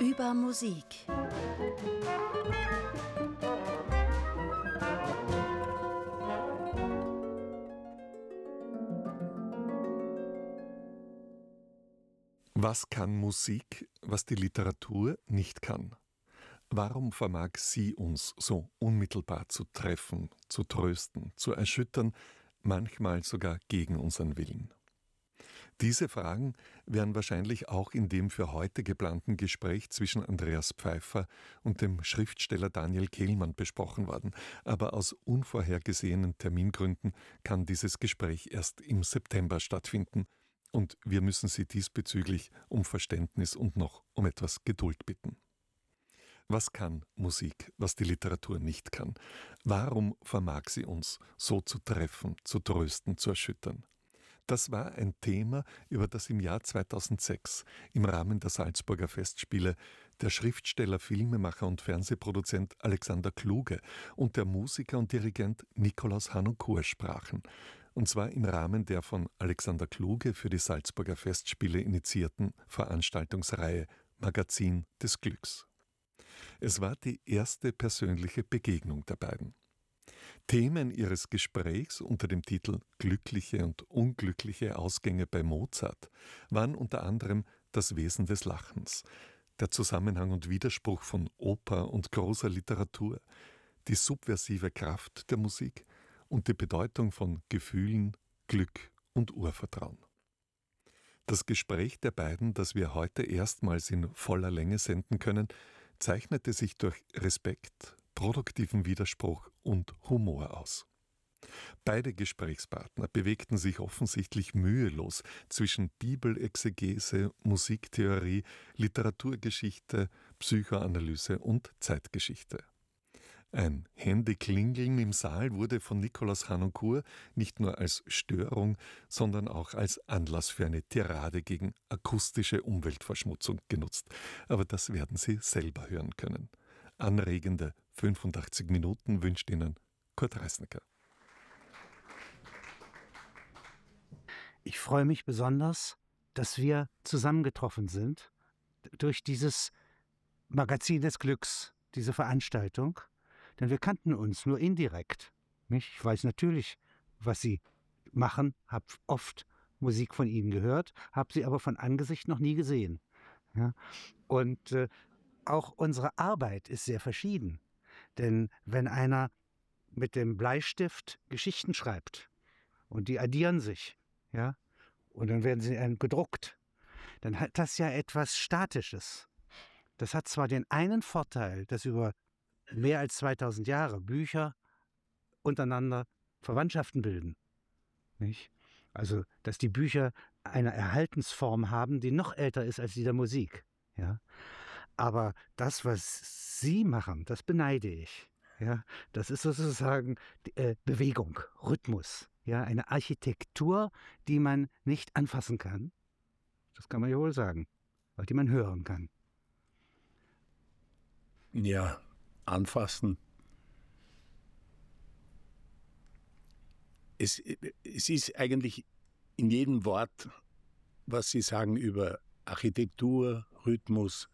Über Musik. Was kann Musik, was die Literatur nicht kann? Warum vermag sie uns so unmittelbar zu treffen, zu trösten, zu erschüttern, manchmal sogar gegen unseren Willen? Diese Fragen wären wahrscheinlich auch in dem für heute geplanten Gespräch zwischen Andreas Pfeiffer und dem Schriftsteller Daniel Kehlmann besprochen worden. Aber aus unvorhergesehenen Termingründen kann dieses Gespräch erst im September stattfinden. Und wir müssen Sie diesbezüglich um Verständnis und noch um etwas Geduld bitten. Was kann Musik, was die Literatur nicht kann? Warum vermag sie uns so zu treffen, zu trösten, zu erschüttern? Das war ein Thema, über das im Jahr 2006 im Rahmen der Salzburger Festspiele der Schriftsteller, Filmemacher und Fernsehproduzent Alexander Kluge und der Musiker und Dirigent Nikolaus Harnoncourt sprachen. Und zwar im Rahmen der von Alexander Kluge für die Salzburger Festspiele initiierten Veranstaltungsreihe Magazin des Glücks. Es war die erste persönliche Begegnung der beiden. Themen ihres Gesprächs unter dem Titel »Glückliche und unglückliche Ausgänge bei Mozart« waren unter anderem das Wesen des Lachens, der Zusammenhang und Widerspruch von Oper und großer Literatur, die subversive Kraft der Musik und die Bedeutung von Gefühlen, Glück und Urvertrauen. Das Gespräch der beiden, das wir heute erstmals in voller Länge senden können, zeichnete sich durch Respekt, produktiven Widerspruch und Humor aus. Beide Gesprächspartner bewegten sich offensichtlich mühelos zwischen Bibelexegese, Musiktheorie, Literaturgeschichte, Psychoanalyse und Zeitgeschichte. Ein Handyklingeln im Saal wurde von Nikolaus Harnoncourt nicht nur als Störung, sondern auch als Anlass für eine Tirade gegen akustische Umweltverschmutzung genutzt. Aber das werden Sie selber hören können. Anregende 85 Minuten wünscht Ihnen Kurt Reisnecker. Ich freue mich besonders, dass wir zusammengetroffen sind durch dieses Magazin des Glücks, diese Veranstaltung. Denn wir kannten uns nur indirekt. Ich weiß natürlich, was Sie machen, habe oft Musik von Ihnen gehört, habe Sie aber von Angesicht noch nie gesehen. Ja? Und auch unsere Arbeit ist sehr verschieden. Denn wenn einer mit dem Bleistift Geschichten schreibt und die addieren sich, ja, und dann werden sie gedruckt, dann hat das ja etwas Statisches. Das hat zwar den einen Vorteil, dass über mehr als 2000 Jahre Bücher untereinander Verwandtschaften bilden. Nicht? Also, dass die Bücher eine Erhaltensform haben, die noch älter ist als die der Musik. Ja? Aber das, was Sie machen, das beneide ich. Ja? Das ist sozusagen Bewegung, Rhythmus. Ja? Eine Architektur, die man nicht anfassen kann. Das kann man ja wohl sagen, aber die man hören kann. Ja, anfassen. Es ist eigentlich in jedem Wort, was Sie sagen über Architektur, Rhythmus,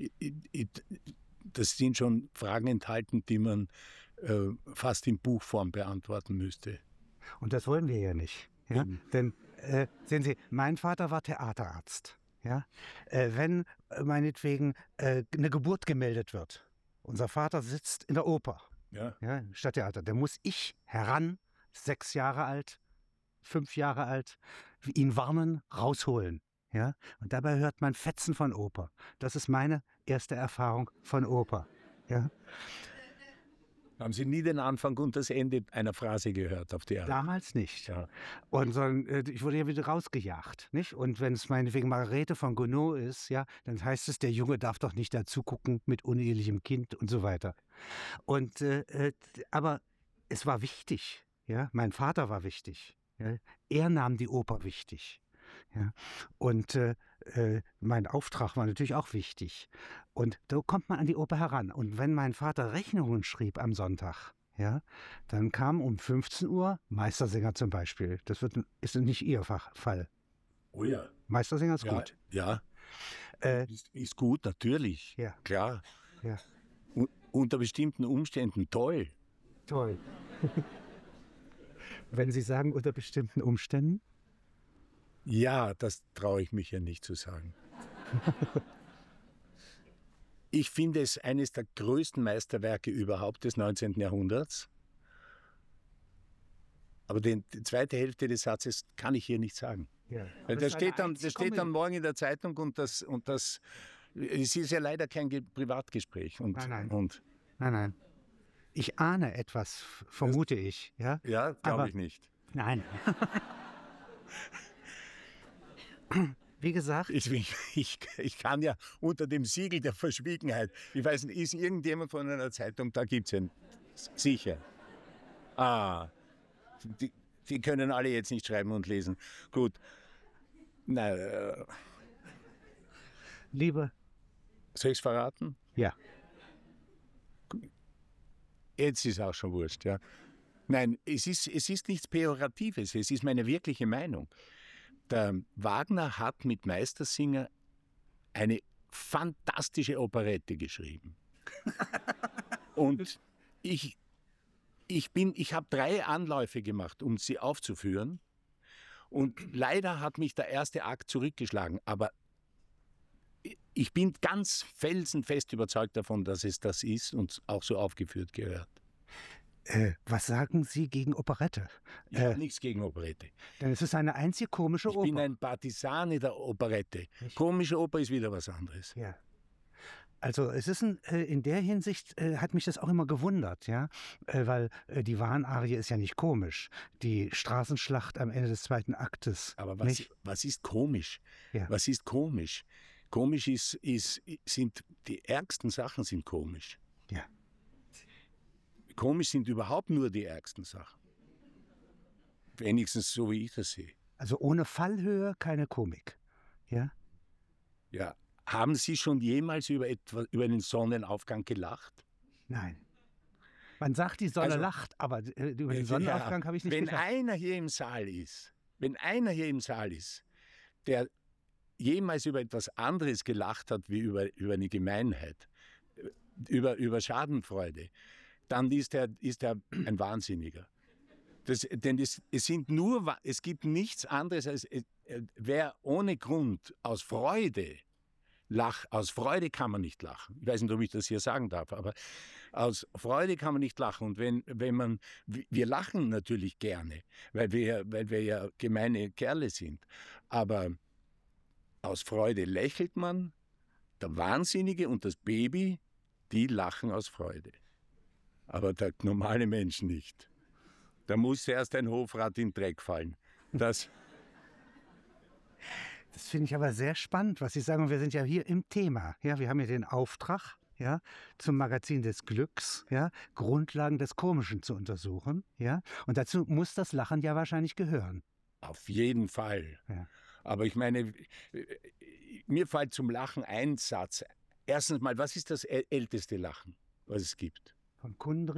das sind schon Fragen enthalten, die man fast in Buchform beantworten müsste. Und das wollen wir ja nicht. Ja? Denn, sehen Sie, mein Vater war Theaterarzt. Ja? Wenn meinetwegen eine Geburt gemeldet wird, unser Vater sitzt in der Oper, ja, Stadttheater. Da muss ich heran, 6 Jahre alt, 5 Jahre alt, ihn warnen, rausholen. Ja? Und dabei hört man Fetzen von Oper. Das ist meine erste Erfahrung von Oper. Ja? Haben Sie nie den Anfang und das Ende einer Phrase gehört auf Theater? Damals nicht. Ja. Und ich wurde ja wieder rausgejagt. Nicht? Und wenn es meinetwegen Margarete von Gounod ist, ja, dann heißt es, der Junge darf doch nicht dazu gucken mit unehelichem Kind und so weiter. Und, aber es war wichtig. Ja? Mein Vater war wichtig. Ja? Er nahm die Oper wichtig. Ja? Und mein Auftrag war natürlich auch wichtig. Und da kommt man an die Oper heran. Und wenn mein Vater Rechnungen schrieb am Sonntag, ja, dann kam um 15 Uhr Meistersinger zum Beispiel. Das ist nicht Ihr Fall. Oh ja. Meistersinger ist gut. Ja. Ist gut, natürlich. Ja. Klar. Ja. Unter bestimmten Umständen toll. Toll. Wenn Sie sagen, unter bestimmten Umständen? Ja, das traue ich mich ja nicht zu sagen. Ich finde es eines der größten Meisterwerke überhaupt des 19. Jahrhunderts. Aber die zweite Hälfte des Satzes kann ich hier nicht sagen. Ja. Weil das steht dann morgen in der Zeitung und es ist ja leider kein Privatgespräch. Nein. Ich ahne etwas, vermute ich. Ja, ja, glaube ich nicht. Nein. Wie gesagt. Ich kann ja unter dem Siegel der Verschwiegenheit, ich weiß nicht, ist irgendjemand von einer Zeitung, da gibt es einen, sicher. Die können alle jetzt nicht schreiben und lesen. Gut. Nein. Liebe. Soll ich es verraten? Ja. Jetzt ist auch schon wurscht, ja. Nein, es ist nichts Pejoratives, es ist meine wirkliche Meinung. Der Wagner hat mit Meistersinger eine fantastische Operette geschrieben. Und ich habe 3 Anläufe gemacht, um sie aufzuführen. Und leider hat mich der erste Akt zurückgeschlagen. Aber ich bin ganz felsenfest überzeugt davon, dass es das ist und auch so aufgeführt gehört. Was sagen Sie gegen Operette? Ich habe nichts gegen Operette. Denn es ist eine einzig komische Oper. Ich bin ein Partisane der Operette. Komische Oper ist wieder was anderes. Ja. Also es ist in der Hinsicht hat mich das auch immer gewundert, ja, weil die Wahn-Arie ist ja nicht komisch. Die Straßenschlacht am Ende des 2. Aktes. Aber was ist komisch? Ja. Was ist komisch? Komisch sind die ärgsten Sachen sind komisch. Ja. Komisch sind überhaupt nur die ärgsten Sachen. Wenigstens so, wie ich das sehe. Also ohne Fallhöhe keine Komik, ja? Ja. Haben Sie schon jemals über den Sonnenaufgang gelacht? Nein. Man sagt, die Sonne lacht, aber über den Sonnenaufgang habe ich nicht gelacht. Wenn einer hier im Saal ist, der jemals über etwas anderes gelacht hat, wie über eine Gemeinheit, über Schadenfreude, dann ist er ein Wahnsinniger. Denn es gibt nichts anderes als, wer ohne Grund aus Freude kann man nicht lachen. Ich weiß nicht, ob ich das hier sagen darf, aber aus Freude kann man nicht lachen. Und wir lachen natürlich gerne, weil wir ja gemeine Kerle sind. Aber aus Freude lächelt man, der Wahnsinnige und das Baby, die lachen aus Freude. Aber der normale Mensch nicht. Da muss erst ein Hofrat in den Dreck fallen. Das finde ich aber sehr spannend, was Sie sagen. Und wir sind ja hier im Thema. Ja, wir haben ja den Auftrag, ja, zum Magazin des Glücks, ja, Grundlagen des Komischen zu untersuchen. Ja, und dazu muss das Lachen ja wahrscheinlich gehören. Auf jeden Fall. Ja. Aber ich meine, mir fällt zum Lachen ein Satz. Erstens mal, was ist das älteste Lachen, was es gibt? Von Kundry.